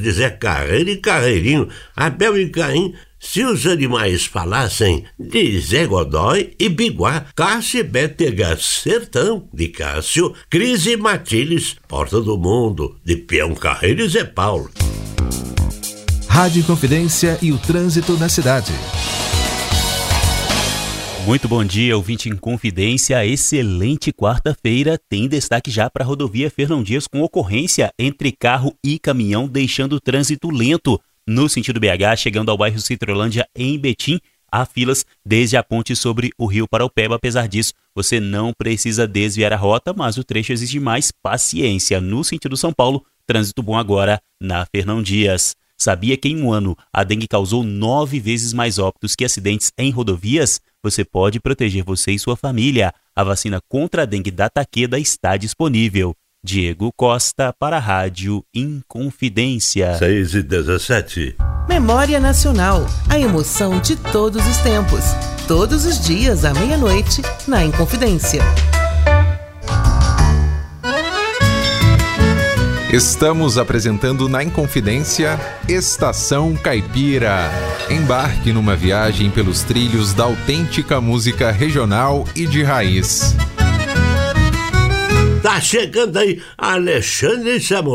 de Zé Carreiro e Carreirinho, Abel e Caim. Se os animais falassem, de Zé Godói e Biguá, Cássio e Bétega, Sertão, de Cássio, Cris e Matilhes, Porta do Mundo, de Peão Carreiro e Zé Paulo. Rádio Inconfidência e o trânsito na cidade. Muito bom dia, ouvinte Inconfidência. Excelente quarta-feira. Tem destaque já para a rodovia Fernão Dias com ocorrência entre carro e caminhão, deixando o trânsito lento. No sentido BH, chegando ao bairro Citrolândia, em Betim, há filas desde a ponte sobre o rio Paraupeba. Apesar disso, você não precisa desviar a rota, mas o trecho exige mais paciência. No sentido São Paulo, trânsito bom agora na Fernão Dias. Sabia que em um ano a dengue causou 9 vezes mais óbitos que acidentes em rodovias? Você pode proteger você e sua família. A vacina contra a dengue da Takeda está disponível. Diego Costa para a Rádio Inconfidência. 6h17. Memória Nacional, a emoção de todos os tempos. Todos os dias à meia-noite, na Inconfidência. Estamos apresentando na Inconfidência Estação Caipira. Embarque numa viagem pelos trilhos da autêntica música regional e de raiz. Tá chegando aí Alexandre Samuel.